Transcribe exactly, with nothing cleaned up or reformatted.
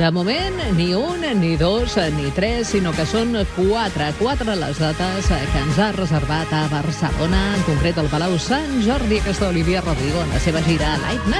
De moment, ni un, ni dos, ni tres, sinó que són quatre. Quatre les dates que ens ha reservat a Barcelona, en concret al Palau Sant Jordi, aquesta Olivia Rodrigo, en la seva gira Light Night.